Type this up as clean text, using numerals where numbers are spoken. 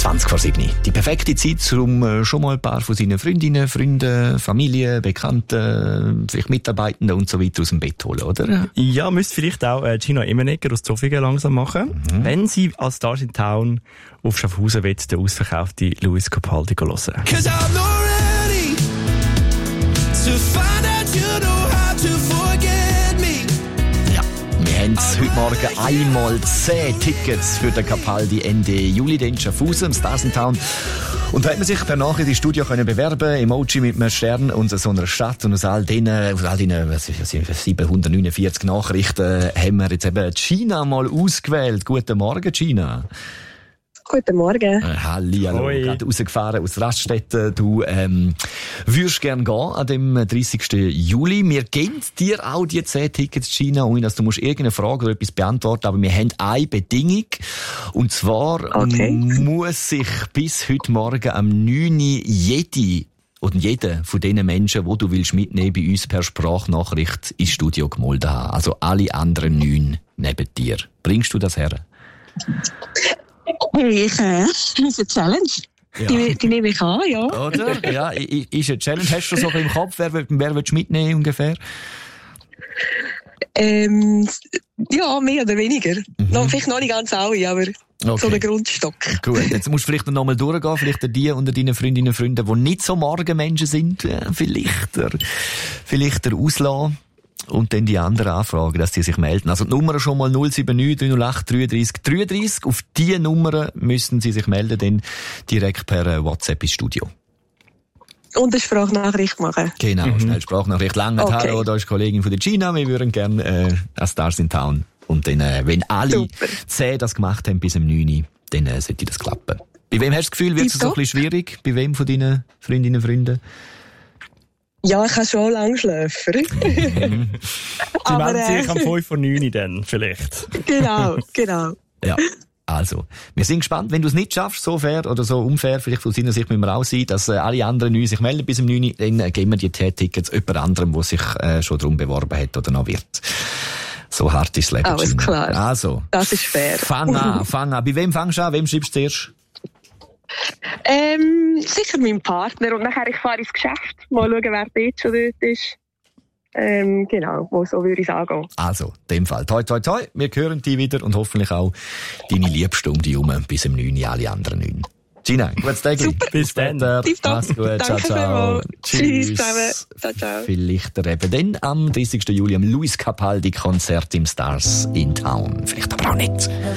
7:20. Die perfekte Zeit, um schon mal ein paar von seinen Freundinnen, Freunden, Familie, Bekannten, vielleicht Mitarbeitenden und so weiter aus dem Bett holen, oder? Ja, müsste vielleicht auch Gina Imenegger aus Zofingen langsam machen, wenn sie als Stars in Town auf Schaffhausen wird, den ausverkauften Lewis Capaldi hören. 'Cause I'm not ready to find out you know how to forget me. Ja, wir haben heute Morgen einmal 10 Tickets für den Capaldi Ende Juli in Schaffhausen, im Stars in Town. Und da hat man sich per Nachricht ins Studio können bewerben, Emoji mit einem Stern und so einer Stadt. Und aus all diesen 749 Nachrichten haben wir jetzt eben Gina mal ausgewählt. Guten Morgen, Gina. Guten Morgen. Hallihallo, gerade rausgefahren aus Raststätten. Du würdest gerne gehen an dem 30. Juli. Wir geben dir auch die 10 Tickets, Gina, ohne dass du musst irgendeine Frage oder etwas beantworten. Aber wir haben eine Bedingung. Und zwar muss sich bis heute Morgen am 9. jeder von diesen Menschen, die du willst mitnehmen bei uns per Sprachnachricht ins Studio gemeldet haben. Also alle anderen 9 neben dir. Bringst du das her? Hey, ist eine Challenge. Ja. Die nehme ich an, ja. Oder? Ja, ist eine Challenge. Hast du so im Kopf, wer willst du mitnehmen ungefähr? Ja, mehr oder weniger. Vielleicht noch nicht ganz alle, aber so einen Grundstock. Gut, jetzt musst du vielleicht noch mal durchgehen, vielleicht die unter deinen Freundinnen und Freunden, die nicht so Morgenmenschen sind, vielleicht der auslassen. Und dann die anderen anfragen, dass die sich melden. Also die Nummer schon mal 079 308 33 33. Auf diese Nummer müssen sie sich melden, dann direkt per WhatsApp ins Studio. Und eine Sprachnachricht machen. Genau, schnell Sprachnachricht. Lange Hallo, da ist die Kollegin von der Gina. Wir würden gerne an Stars in Town. Und dann, wenn alle 10 das gemacht haben bis zum 9, dann sollte das klappen. Bei wem hast du das Gefühl, wird es so ein bisschen schwierig? Bei wem von deinen Freundinnen und Freunden? Ja, ich habe schon lange Schläfer. Sie melden sich am 5 vor 9 dann, vielleicht. Genau. Ja. Also, wir sind gespannt, wenn du es nicht schaffst, so fair oder so unfair, vielleicht von seiner Sicht müssen wir auch sein, dass alle anderen 9 sich melden bis zum 9, dann geben wir die 10 Tickets jemand anderem, der sich schon darum beworben hat oder noch wird. So hart ist das Leben. Alles klar. Also, das ist fair. Fang an. Bei wem fängst du an? Wem schreibst du zuerst? Sicher mein Partner. Und nachher ich fahre ins Geschäft. Mal schauen, wer dort schon dort ist. Genau, so würde ich es angehen. Also, in dem Fall. Toi, toi, toi. Wir hören dich wieder und hoffentlich auch deine Liebste um dich herum bis zum 9, alle anderen 9. Gina, gutes Tag. Bis dann. Mach's gut. Ciao, ciao. Tschüss zusammen. Ciao, ciao. Vielleicht eben dann am 30. Juli am Lewis Capaldi Konzert im Stars in Town. Vielleicht aber auch nicht.